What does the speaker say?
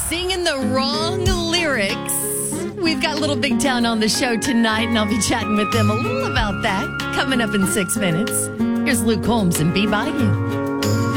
singing the wrong lyrics. We've got Little Big Town on the show tonight, and I'll be chatting with them a little about that coming up in 6 minutes. Here's Luke Combs and Be By You.